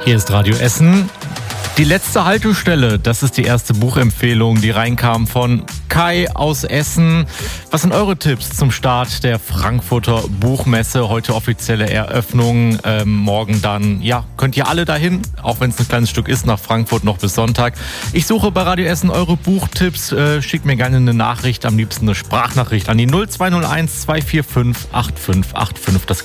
Hier ist Radio Essen. Die letzte Haltestelle, das ist die erste Buchempfehlung, die reinkam von Kai aus Essen. Was sind eure Tipps zum Start der Frankfurter Buchmesse? Heute offizielle Eröffnung, morgen dann, könnt ihr alle dahin, auch wenn es ein kleines Stück ist, nach Frankfurt noch bis Sonntag. Ich suche bei Radio Essen eure Buchtipps, schickt mir gerne eine Nachricht, am liebsten eine Sprachnachricht an die 0201 245 8585. Das